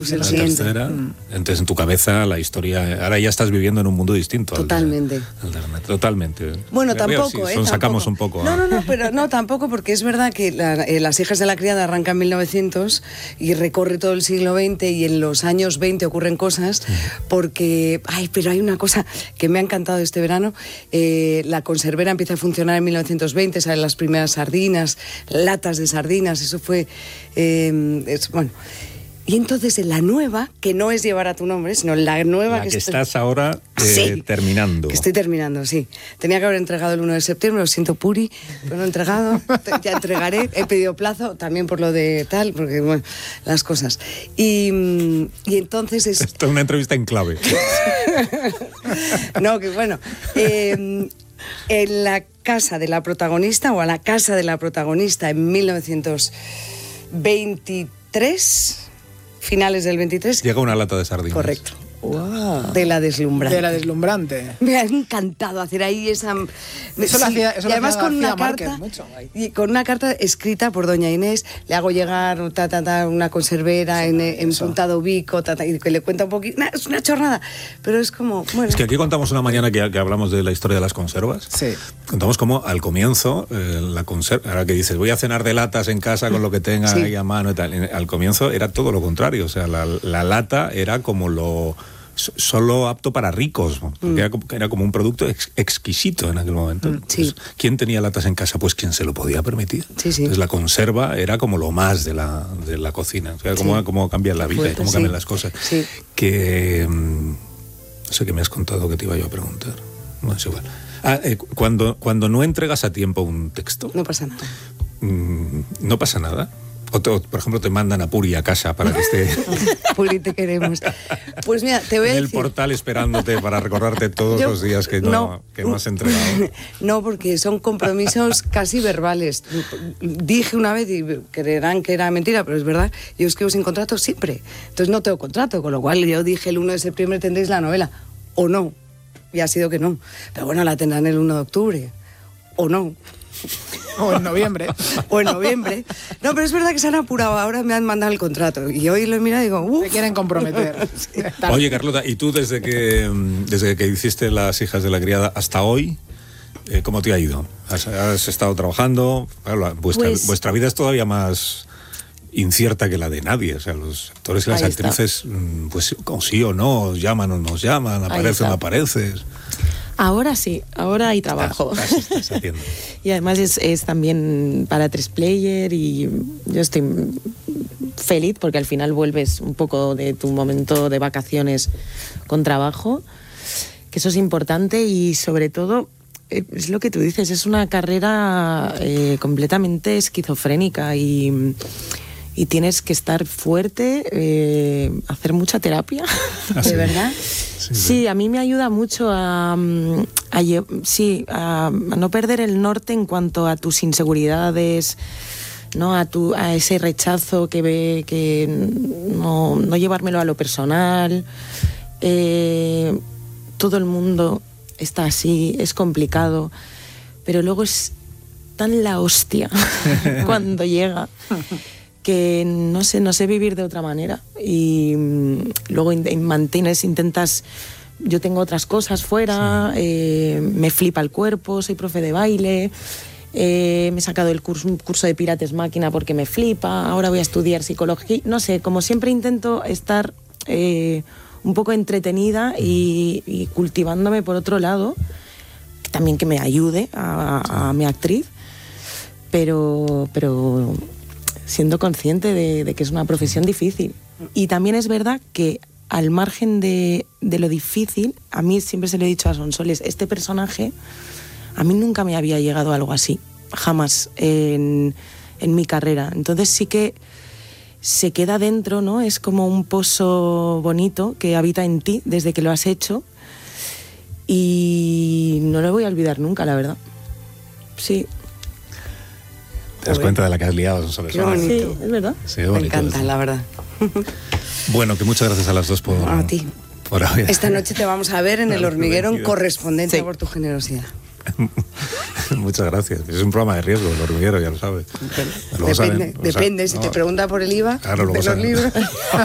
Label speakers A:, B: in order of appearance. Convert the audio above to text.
A: Pues el
B: la
A: siguiente.
B: tercera. Entonces en tu cabeza la historia, ahora ya estás viviendo en un mundo distinto.
A: Totalmente.
B: Totalmente.
A: Bueno,
B: Veo
A: tampoco,
B: si sacamos un poco.
A: No, pero no, tampoco, porque es verdad que Las hijas de la criada arranca en 1900 y recorre todo el siglo XX y en los años 20 ocurren cosas porque, pero hay una cosa que me ha encantado este verano, la conservera empieza a funcionar en 1920, salen las primeras sardinas, latas de sardinas, eso fue, bueno. Y entonces en la nueva, que no es Llevar a tu nombre, sino la nueva
B: la que estás ahora terminando.
A: Que estoy terminando, sí. Tenía que haber entregado el 1 de septiembre, lo siento, Puri, pero no he entregado, ya entregaré, he pedido plazo, también por lo de tal, porque, bueno, las cosas. Y entonces es...
B: Esto es una entrevista en clave.
A: No, que bueno... en la casa de la protagonista, o a la casa de la protagonista en 1923... finales del 23.
B: Llega una lata de sardinas.
A: Correcto.
C: Wow.
A: De la deslumbrante.
C: De la deslumbrante.
A: Me ha encantado hacer ahí esa...
C: Eso lo hacía,
A: y además con una
C: Márquez
A: carta,
C: mucho,
A: y con una carta escrita por doña Inés, le hago llegar una conservera en Punta Ubico, y que le cuenta un poquito... es una chorrada, pero es como... Bueno.
B: Es que aquí contamos una mañana que hablamos de la historia de las conservas.
C: Sí.
B: Contamos cómo al comienzo, la conserva, ahora que dices, voy a cenar de latas en casa con lo que tenga ahí a mano y tal. Al comienzo era todo lo contrario, o sea, la lata era como lo... solo apto para ricos, porque era como un producto exquisito en aquel momento. Entonces, ¿quién tenía latas en casa? Pues quien se lo podía permitir.
A: Sí.
B: Entonces la conserva era como lo más de la cocina. O sea, cómo cambia la vida y cómo cambian las cosas.
A: Sí.
B: Que no sé qué me has contado que te iba yo a preguntar. No es igual. Cuando no entregas a tiempo un texto,
A: No pasa nada.
B: no pasa nada. O, por ejemplo, te mandan a Puri a casa para que esté
A: Puri, te queremos. Pues mira, te voy a
B: en el
A: decir...
B: portal esperándote para recordarte todos los días que no has entregado.
A: No, porque son compromisos casi verbales. Dije una vez, y creerán que era mentira, pero es verdad, yo escribo sin contrato siempre. Entonces no tengo contrato, con lo cual yo dije el 1 de septiembre tendréis la novela. O no. Y ha sido que no. Pero bueno, la tendrán el 1 de octubre. O no.
C: O en noviembre.
A: No, pero es verdad que se han apurado. Ahora me han mandado el contrato. Y hoy lo he mirado y digo,
C: Se quieren comprometer.
B: Oye, Carlota, ¿y tú desde que hiciste Las hijas de la criada hasta hoy, cómo te ha ido? ¿Has estado trabajando? Claro, vuestra vida es todavía más incierta que la de nadie. O sea, los actores y las actrices, pues o sí o no, os llaman o no os llaman, apareces o no apareces.
D: Ahora sí, ahora hay trabajo.
B: Estás haciendo.
D: Y además es también para 3Player y yo estoy feliz porque al final vuelves un poco de tu momento de vacaciones con trabajo, que eso es importante y sobre todo es lo que tú dices, es una carrera completamente esquizofrénica y tienes que estar fuerte, hacer mucha terapia.
A: ¿de verdad?
D: Sí, a mí me ayuda mucho a no perder el norte en cuanto a tus inseguridades, ¿no? A ese rechazo que no llevármelo a lo personal. Todo el mundo está así, es complicado, pero luego es tan la hostia cuando llega que no sé vivir de otra manera y luego intentas, yo tengo otras cosas fuera, me flipa el cuerpo, soy profe de baile, me he sacado un curso de Pilates máquina porque me flipa, ahora voy a estudiar psicología, no sé, como siempre intento estar un poco entretenida y cultivándome por otro lado, también que me ayude a mi actriz, pero siendo consciente de que es una profesión difícil. Y también es verdad que al margen de lo difícil, a mí siempre se lo he dicho a Sonsoles, este personaje, a mí nunca me había llegado algo así, jamás en mi carrera. Entonces sí que se queda dentro, ¿no? Es como un pozo bonito que habita en ti desde que lo has hecho y no lo voy a olvidar nunca, la verdad. Sí.
B: ¿Te das cuenta de la que has liado?
A: Qué bonito.
D: Sí, es verdad.
B: Sí, bonito.
A: Me encanta, la verdad.
B: Bueno, que muchas gracias a las dos por...
A: A ti.
B: por haber...
A: Esta noche te vamos a ver en El Hormiguero en Correspondencia por tu generosidad.
B: Muchas gracias. Es un programa de riesgo, El Hormiguero, ya lo sabes.
A: Depende, si te pregunta por el IVA
B: claro,
A: de los libros.